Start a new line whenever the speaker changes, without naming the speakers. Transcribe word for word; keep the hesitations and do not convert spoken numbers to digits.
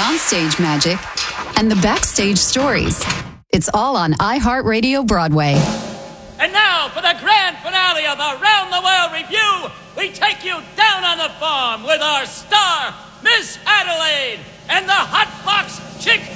onstage magic, and the backstage stories. It's all on iHeartRadio Broadway.
And now for the grand finale of the Round the World Review, we take you down on the farm with our star, Miss Adelaide, and the Hot Box Chick